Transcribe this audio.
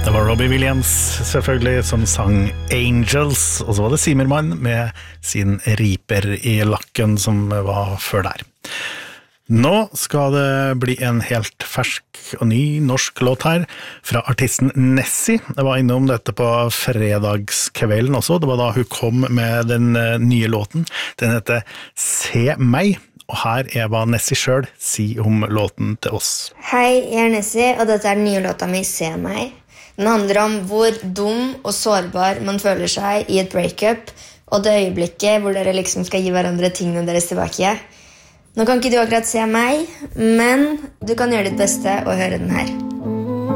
Det var Robbie Williams selvfølgelig som sang Angels, og så var det Zimmermann med sin Riper i lakken som var før der. Nå skal det bli en helt fersk og ny norsk låt her fra artisten Nessie. Jeg var innom dette på fredagskvelden også, det var da hun kom med den nye låten. Den heter Se meg, og her er hva Nessie selv sier om låten til oss. Hei, jeg Nessie, og dette den nye låta mi Se meg. Den handler om hvor dum og sårbar man føler seg i et breakup, og det øyeblikket hvor dere liksom skal gi hverandre tingene deres tilbake. Nå kan ikke du akkurat se meg, men du kan gjøre ditt beste og høre den her.